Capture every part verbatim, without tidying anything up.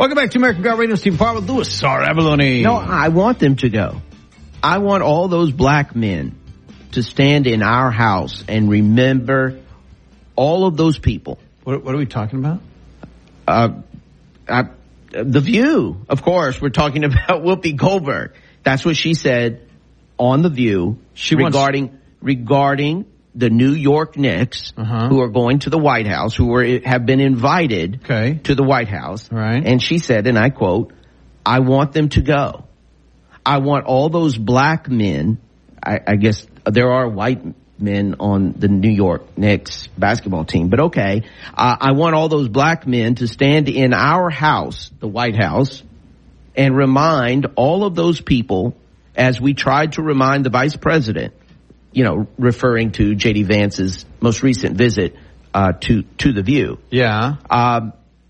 Welcome back to American Guard Radio. Steve Parr with Louis R. Avalone. No, I want them to go. I want all those black men to stand in our house and remember all of those people. What, what are we talking about? Uh, I, The View, of course. We're talking about Whoopi Goldberg. That's what she said on The View she regarding wants- regarding the New York Knicks, uh-huh. who are going to the White House, who are, have been invited okay. to the White House. Right. And she said, and I quote, I want them to go. I want all those black men, I, I guess there are white men on the New York Knicks basketball team, but okay. Uh, I want all those black men to stand in our house, the White House, and remind all of those people, as we tried to remind the vice president, you know, referring to J D. Vance's most recent visit uh, to to The View. Yeah. Um,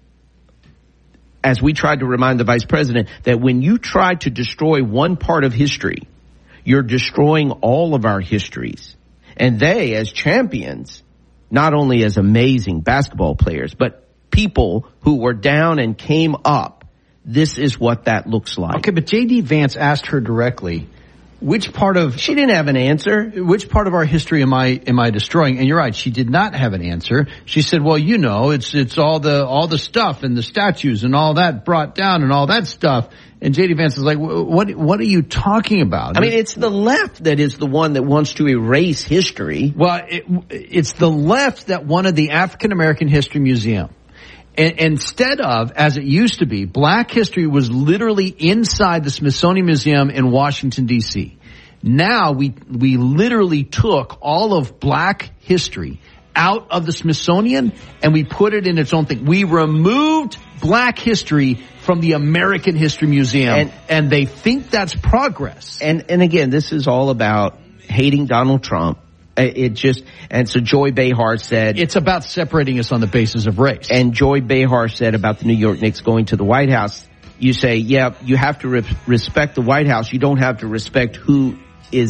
as we tried to remind the vice president that when you try to destroy one part of history, you're destroying all of our histories. And they, as champions, not only as amazing basketball players, but people who were down and came up, this is what that looks like. Okay, but J D. Vance asked her directly, which part of... She didn't have an answer. Which part of our history am I am I destroying? And you're right, she did not have an answer. She said, well, you know, it's it's all the all the stuff and the statues and all that brought down and all that stuff. And J D. Vance is like, what what are you talking about? I mean, it's the left that is the one that wants to erase history. Well, it, it's the left that wanted the African American History Museum. And instead of, as it used to be, black history was literally inside the Smithsonian Museum in Washington, D C. Now we we literally took all of black history out of the Smithsonian and we put it in its own thing. We removed black history from the American History Museum, and, and they think that's progress. And and again, this is all about hating Donald Trump. It just, and so Joy Behar said, it's about separating us on the basis of race. And Joy Behar said about the New York Knicks going to the White House, you say, yeah, you have to re- respect the White House. You don't have to respect who